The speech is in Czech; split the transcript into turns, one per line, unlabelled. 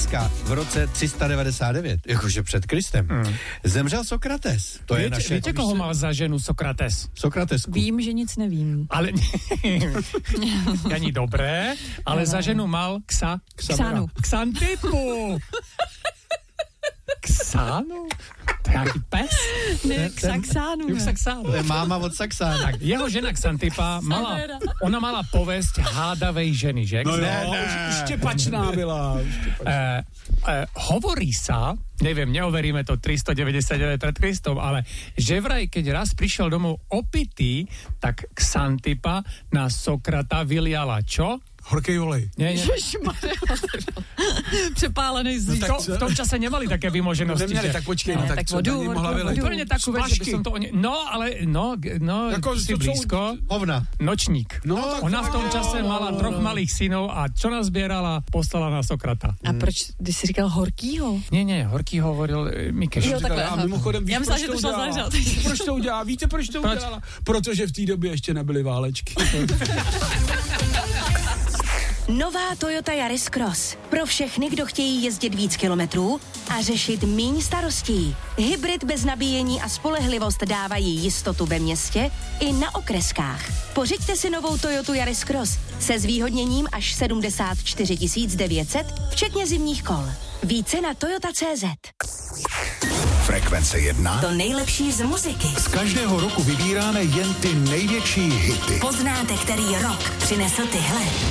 dneska v roce 399, jakože před Kristem, zemřel Sokrates. To je naše...
Víte, koho mal za ženu Sokrates?
Sokratesku.
Vím, že nic nevím.
Ale ani dobré, ale za ženu mal
Ksanu.
Xantipu. Ksanu? To je nějaký pes?
Ne, Saxánu.
To je máma od Saxánu.
Tak jeho žena Xantipa mala pověst hádavej ženy, že?
No štěpačná byla.
Hovorí sa, neviem, neoveríme to 399 pred Kristom, ale že vraj, keď raz prišiel domov opitý, tak Xantipa na Sokrata vyliala čo?
Horkej olej.
Nie.
Přepálený zvíř.
V tom čase nemali také vymoženosti.
Neměli, tak počkej, no, tak co
vodu,
mohla vylejt?
Úplně takovou věc, že by som to... No,
jako
si blízko.
Hovna.
Nočník.
No,
Ona v tom čase mala 3 malých synov a čo nazbierala, poslala na Sokrata.
A proč, když jsi říkal Horkýho?
Nie, Horký hovoril Mikeš.
Jo, takhle.
A mimochodem, víš,
Já myslela, že to šla zahřát.
Proč to udělá? Víte, proč to udělala? Protože v té době ještě nebyly válečky.
Nová Toyota Yaris Cross. Pro všechny, kdo chtějí jezdit víc kilometrů a řešit míň starostí. Hybrid bez nabíjení a spolehlivost dávají jistotu ve městě i na okreskách. Pořiďte si novou Toyotu Yaris Cross se zvýhodněním až 74 900, včetně zimních kol. Více na toyota.cz.
Frekvence 1.
To nejlepší z muziky.
Z každého roku vybíráme jen ty největší hity.
Poznáte, který rok přinesl tyhle.